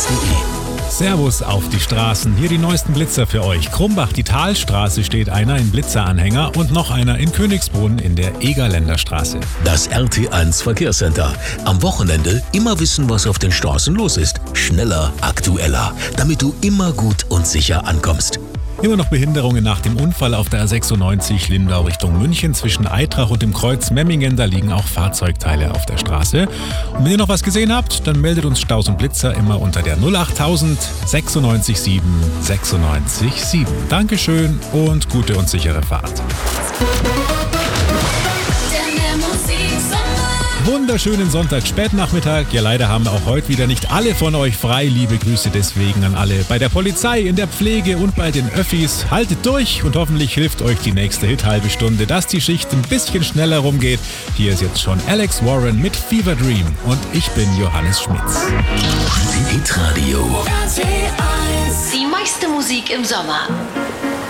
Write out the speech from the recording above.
Servus auf die Straßen, hier die neuesten Blitzer für euch. Krumbach, die Talstraße, steht einer in Blitzeranhänger und noch einer in Königsbrunn in der Egerländer Straße. Das RT1 Verkehrscenter. Am Wochenende immer wissen, was auf den Straßen los ist. Schneller, aktueller, damit du immer gut und sicher ankommst. Immer noch Behinderungen nach dem Unfall auf der A96 Lindau Richtung München zwischen Aitrach und dem Kreuz Memmingen. Da liegen auch Fahrzeugteile auf der Straße. Und wenn ihr noch was gesehen habt, dann meldet uns Staus und Blitzer immer unter der 08000 96 7 96 7. Dankeschön und gute und sichere Fahrt. Wunderschönen Sonntag, Spätnachmittag. Ja, leider haben auch heute wieder nicht alle von euch frei. Liebe Grüße deswegen an alle bei der Polizei, in der Pflege und bei den Öffis. Haltet durch und hoffentlich hilft euch die nächste Hit-halbe Stunde, dass die Schicht ein bisschen schneller rumgeht. Hier ist jetzt schon Alex Warren mit Fever Dream und ich bin Johannes Schmitz. Hitradio. Die meiste Musik im Sommer.